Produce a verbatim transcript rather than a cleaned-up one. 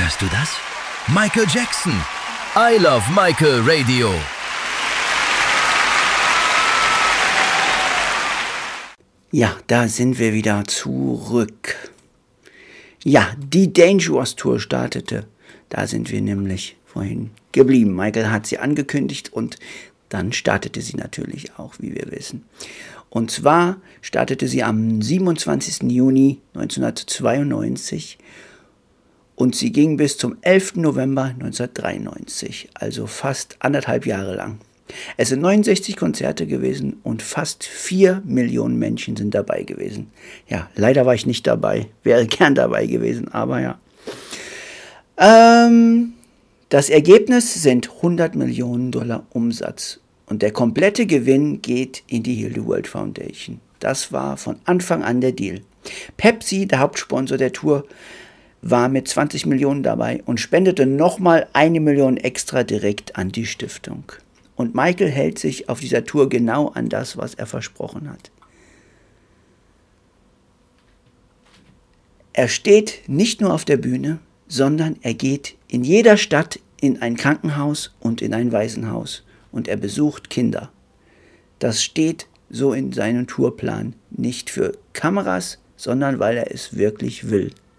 Hörst du das? Michael Jackson. I Love Michael Radio. Ja, da sind wir wieder zurück. Ja, die Dangerous Tour startete. Da sind wir nämlich vorhin geblieben. Michael hat sie angekündigt und dann startete sie natürlich auch, wie wir wissen. Und zwar startete sie am siebenundzwanzigsten Juni neunzehnhundertzweiundneunzig und sie ging bis zum elften November neunzehnhundertdreiundneunzig, also fast anderthalb Jahre lang. Es sind neunundsechzig Konzerte gewesen und fast vier Millionen Menschen sind dabei gewesen. Ja, leider war ich nicht dabei, wäre gern dabei gewesen, aber ja. Ähm, das Ergebnis sind hundert Millionen Dollar Umsatz und der komplette Gewinn geht in die Heal the World Foundation. Das war von Anfang an der Deal. Pepsi, der Hauptsponsor der Tour, war mit zwanzig Millionen dabei und spendete nochmal eine Million extra direkt an die Stiftung. Und Michael hält sich auf dieser Tour genau an das, was er versprochen hat. Er steht nicht nur auf der Bühne, sondern er geht in jeder Stadt in ein Krankenhaus und in ein Waisenhaus und er besucht Kinder. Das steht so in seinem Tourplan, nicht für Kameras, sondern weil er es wirklich will.